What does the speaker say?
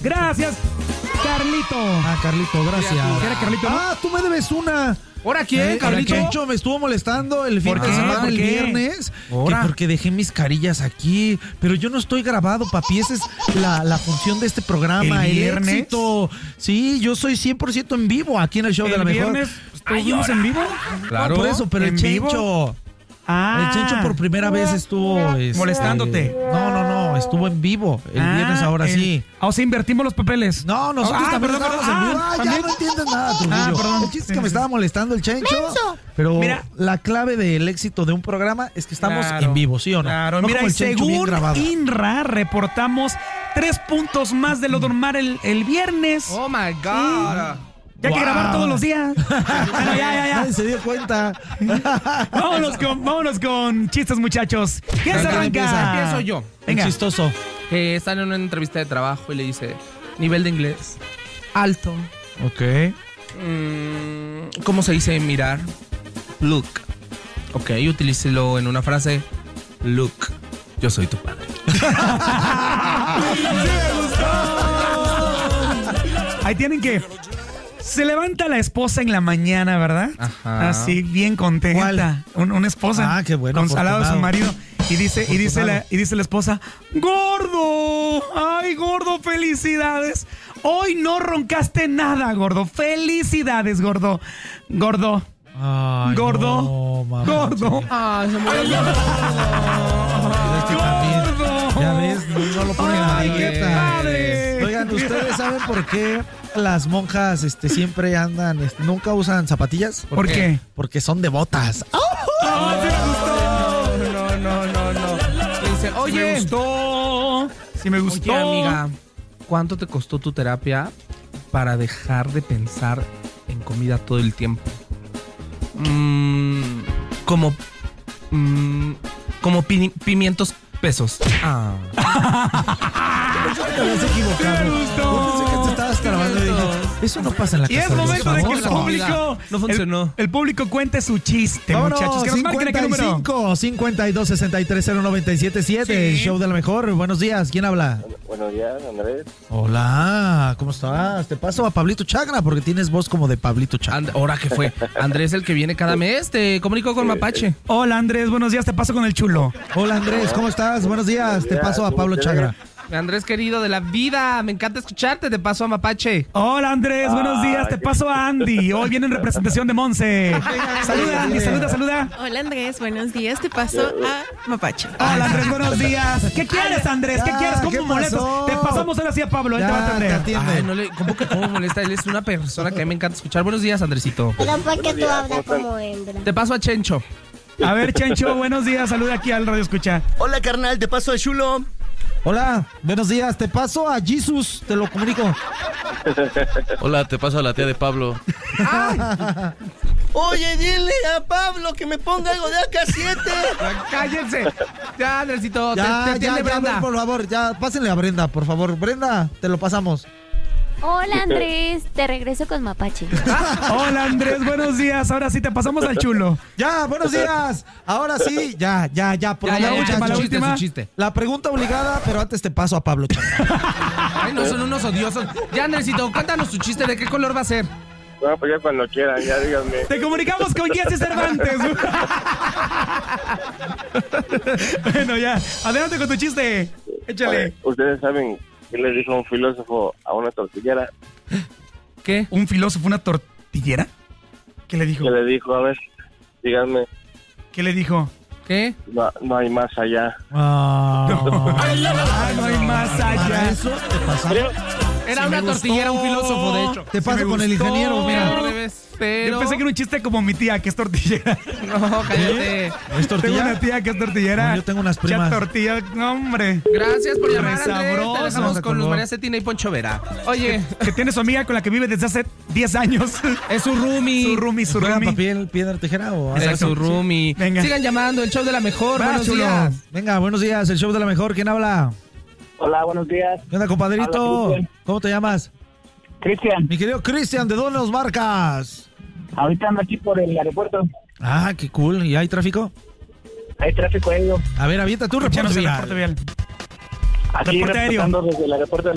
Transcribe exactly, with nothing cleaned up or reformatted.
Gracias, Carlito. Ah, Carlito, gracias. ¿Era Carlito, no? Ah, tú me debes una. ¿Ahora quién, Eh, Carlito? El Chencho me estuvo molestando el fin ¿Por de qué? semana, ¿Por el qué? viernes. Que ¿Ahora? porque dejé mis carillas aquí. Pero yo no estoy grabado, papi. Esa es la, la función de este programa. ¿El viernes? éxito. Sí, yo soy cien por ciento en vivo aquí en el show de ¿El la mejor. viernes estuvimos en vivo? Claro. No, por eso, pero el ¿En vivo? Chencho. Ah. El Chencho por primera vez estuvo... este, Molestándote. No, no, no. Estuvo en vivo. El Ah, viernes ahora el- sí. O sea, invertimos los papeles. No, nosotros Ah, también perdón, estábamos perdón. en vivo. Ah, Ah, ya ¿también? no entiendes nada, Trujillo. Ah, perdón. El chiste es Sí, que me sí. estaba molestando el Chencho. Pero Mira. la clave del éxito de un programa es que estamos Claro, en vivo, ¿sí o no? Claro, No mira, como y el Chencho bien según grabado. INRA reportamos tres puntos más de lo normal el, el viernes. Oh my God. Ya hay que Wow. grabar todos los días. Bueno, ya, ya, ya. Nadie se dio cuenta. Vámonos con, vámonos con chistes, muchos. ¿Quién se Venga, arranca? empieza. Empiezo yo. Venga. El chistoso. Que está en una entrevista de trabajo y le dice, nivel de inglés, alto. Ok. Mm, ¿Cómo se dice mirar? Look. Ok, utilícelo en una frase. Look, yo soy tu padre. Ahí tienen que... Se levanta la esposa en la mañana, ¿verdad? Ajá. Así, bien contenta. ¿Cuál? Un- una esposa. Ah, qué bueno, Con al lado de su afortunado. marido. Y dice, y dice la, Afortunado. y dice la esposa, ¡Gordo! ¡Ay, gordo, felicidades! Hoy no roncaste nada, gordo. ¡Felicidades, gordo! Gordo. Ay, Gordo. no, mamá. Gordo. Ay, se murió. Es que también, Gordo. ya ves, no, no lo ponen a la Ay, qué dieta. padre. Oigan, ¿ustedes saben por qué las monjas este, siempre andan, este, nunca usan zapatillas? ¿Por qué? Porque son devotas. ¡Ah, sí me gustó! No, no, no, no. Le dice, Sí me oye, gustó. Sí me gustó. oye, amiga, ¿cuánto te costó tu terapia para dejar de pensar en comida todo el tiempo? Mm, como, mm, como pi- pimientos pesos. Ah. Te habías equivocado. Sí me gustó. Yo pensé que te estabas grabando y dije, eso no pasa en la Y casa es de los momento de que el famosos. público, No funcionó. El, el público cuente su chiste, Vámonos, muchachos. Que nos marquen aquí el número. cincuenta y cinco, cincuenta y dos, sesenta y tres, cero noventa y siete siete, Sí. el show de la mejor. Buenos días, ¿quién habla? Buenos días, Andrés. Hola, ¿cómo estás? Te paso a Pablito Chagra porque tienes voz como de Pablito Chagra. And- ¿Ahora qué fue? Andrés, el que viene cada mes, te comunico con Mapache. Hola, Andrés. Buenos días. Te paso con el chulo. Hola Andrés, ¿cómo estás? Buenos días, te paso a Pablo Chagra. Andrés, querido de la vida, me encanta escucharte, te paso a Mapache. Hola, Andrés. Buenos días. Te paso a Andy. Hoy viene en representación de Monse. Saluda, Andy. Saluda, saluda. Hola Andrés, buenos días. Te paso a Mapache. Hola, Andrés. Buenos días. ¿Qué quieres, Andrés? ¿Qué Ya, quieres? ¿Cómo ¿qué molestas? pasó? Te pasamos ahora sí a Pablo. Él te va a Ya, te atender. atiende. Ay, no le, ¿cómo que cómo molesta? Él es una persona que a mí me encanta escuchar. Buenos días, Andresito. Pero ¿por qué tú hablas como hembra? Te paso a Chencho. A ver, Chencho. Buenos días. Saluda aquí al Radio Escucha. Hola, carnal, te paso a Chulo. Hola, buenos días, te paso a Jesus, te lo comunico. Hola, te paso a la tía de Pablo. Oye, dile a Pablo que me ponga algo de A K siete. ¡Cállense! Ya, Andresito, te, Ya, te ya, atiende ya, Brenda. por favor, ya, pásenle a Brenda, por favor. Brenda, te lo pasamos. Hola Andrés, te regreso con Mapache. Hola, Andrés. Buenos días. Ahora sí te pasamos al chulo. Ya, buenos días. Ahora sí, ya, ya, ya, por Ya, favor, ya, ya, última, su la chiste, última. su chiste. La pregunta obligada, pero antes te paso a Pablo Chagra. Ay, no, son unos odiosos. Ya, Andresito, cuéntanos tu chiste. ¿De qué color va a ser? Bueno, pues ya cuando quieran, ya díganme. Te comunicamos con Jesse Cervantes. Bueno, ya. Adelante con tu chiste. Échale. Ustedes saben qué le dijo un filósofo a una tortillera. ¿Qué? ¿Un filósofo, una tortillera? ¿Qué le dijo? ¿Qué le dijo? A ver, díganme. ¿Qué le dijo? ¿Qué? No, no hay más allá. Ah. Ay, no hay más Para allá. eso te pasamos. Era Sí una me tortillera, un gustó. filósofo, de hecho. Te paso Sí me con el gustó. ingeniero, mira. Pero, bebés, pero... Yo pensé que era un chiste como mi tía, que es tortillera. No, cállate. ¿Es Tengo tortilla? una tía que es tortillera. No, yo tengo unas primas. Ya tortilla, no, hombre. Gracias por llamar, Re Andrés. sabroso. Te dejamos Se con Luz colgó. María Cetina y Poncho Vera. Oye, Que tiene su amiga con la que vive desde hace diez años. es su roomie. Su roomie, su ¿Juega roomie. papel, piedra, tijera o Es Exacto. su roomie. Venga. Sigan llamando, el show de la mejor. Va, Buenos chulo. días. Venga, buenos días, el show de la mejor. ¿Quién habla? Hola, buenos días. ¿Qué onda, compadrito? Hola, Cristian. ¿Cómo te llamas? Cristian, Mi querido Cristian, ¿de dónde nos marcas? ahorita ando aquí por el aeropuerto. Ah, qué cool. ¿Y hay tráfico? Hay tráfico aéreo. A ver, avienta tu reporte Échanos el vial. reporte vial. Aquí Reporte aéreo. reportando desde el aeropuerto de